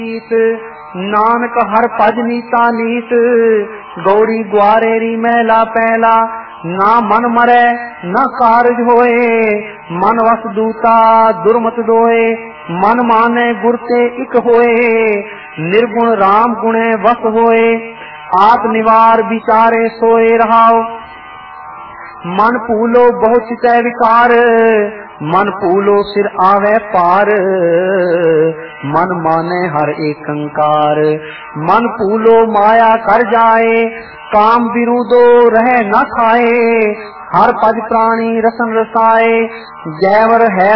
नानक हर भज नीता नीत, गौरी ग्वारेरी महला पहला। ना मन मरै न कारज होए, मन वस दूता दुर्मत दोए। मन माने गुर ते इक होए, निर्गुण राम गुणे वस होए। आप निवार विचारे सोए रहाओ, मन भूलो बहु चितै विकार। मन भूलो सिर आवे पार, मन माने हर एकंकार। मन भूलो माया कर जाए, काम विरुदो रह न खाए। हर पद प्राणी रसन रसाए, जैवर है